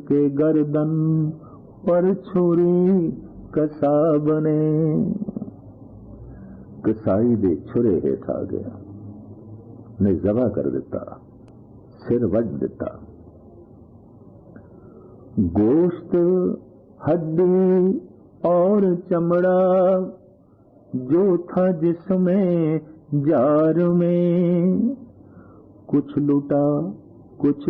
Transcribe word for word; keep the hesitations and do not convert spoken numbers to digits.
के गर्दन पर छुरी कसा बने। कसाई दे छुरे हेठ आ गया ने जबा कर दिता, सिर वड दिता। गोश्त, हड्डी और चमड़ा जो था जिसमें जार में, कुछ लुटा कुछ